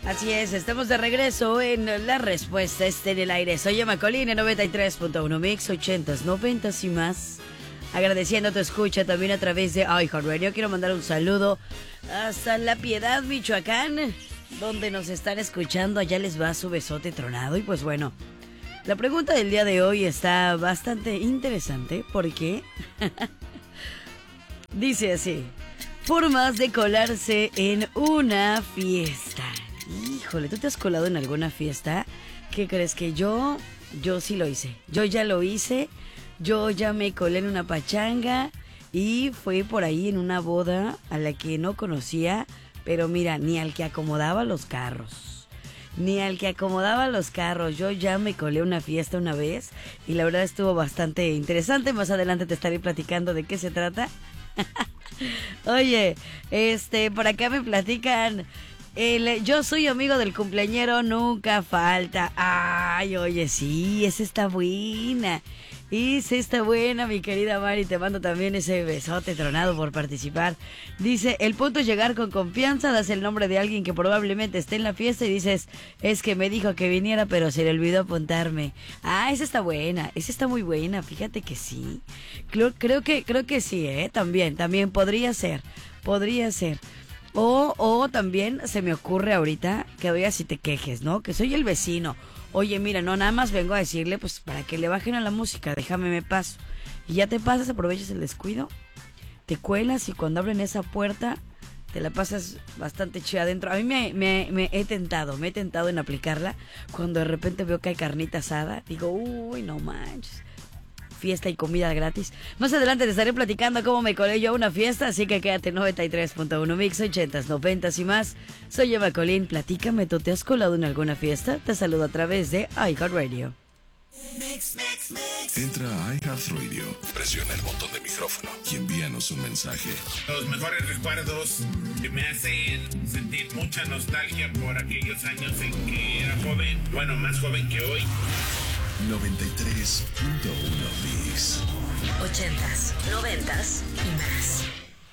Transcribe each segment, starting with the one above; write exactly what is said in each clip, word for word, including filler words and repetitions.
Así es, estamos de regreso en La Respuesta está en el aire. Soy Emma Colina, noventa y tres punto uno Mix, ochentas, noventas y más. Agradeciendo tu escucha también a través de iHeartRadio. Quiero mandar un saludo hasta La Piedad, Michoacán, donde nos están escuchando. Allá les va su besote tronado. Y pues bueno, la pregunta del día de hoy está bastante interesante porque dice así: formas de colarse en una fiesta. Híjole, ¿tú te has colado en alguna fiesta? ¿Qué crees? Que yo, yo sí lo hice. Yo ya lo hice. Yo ya me colé en una pachanga y fue por ahí en una boda a la que no conocía, pero mira, ni al que acomodaba los carros. Ni al que acomodaba los carros. Yo ya me colé a una fiesta una vez y la verdad estuvo bastante interesante. Más adelante te estaré platicando de qué se trata. Oye, este, por acá me platican... El, yo soy amigo del cumpleañero, nunca falta. Ay, oye, sí, esa está buena. Esa está buena, mi querida Mari. Te mando también ese besote tronado por participar. Dice, el punto es llegar con confianza. Das el nombre de alguien que probablemente esté en la fiesta y dices, es que me dijo que viniera, pero se le olvidó apuntarme. Ah, esa está buena, esa está muy buena. Fíjate que sí. Creo, creo que, creo que sí, eh. También, también podría ser. Podría ser. O, o también se me ocurre ahorita que vayas y te quejes, ¿no? Que soy el vecino. Oye, mira, no, nada más vengo a decirle, pues, para que le bajen a la música, déjame me paso. Y ya te pasas, aprovechas el descuido, te cuelas y cuando abren esa puerta, te la pasas bastante chida adentro. A mí me, me, me he tentado, me he tentado en aplicarla. Cuando de repente veo que hay carnita asada, digo, uy, no manches. Fiesta y comida gratis. Más adelante te estaré platicando cómo me colé yo a una fiesta, así que quédate en noventa y tres punto uno Mix, ochentas, noventas y más. Soy Emma Colín, platícame, ¿tú te has colado en alguna fiesta? Te saludo a través de iHeartRadio. Entra a iHeartRadio, presiona el botón de micrófono y envíanos un mensaje. Los mejores recuerdos que me hacen sentir mucha nostalgia por aquellos años en que era joven, bueno, más joven que hoy. noventa y tres punto uno Mix. Ochentas, noventas y más.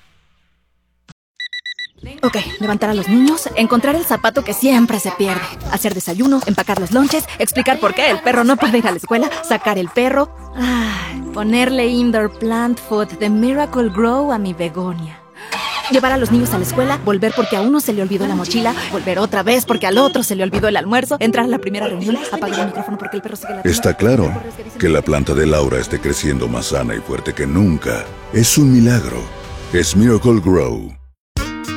Ok, levantar a los niños, encontrar el zapato que siempre se pierde, hacer desayuno, empacar los lonches, explicar por qué el perro no puede ir a la escuela, sacar el perro, ay, ponerle indoor plant food de Miracle Grow a mi begonia. Llevar a los niños a la escuela, volver porque a uno se le olvidó la mochila, volver otra vez porque al otro se le olvidó el almuerzo, entrar a la primera reunión, apagar el micrófono porque el perro sigue la... Está claro que la planta de Laura esté creciendo más sana y fuerte que nunca. Es un milagro. Es Miracle Grow.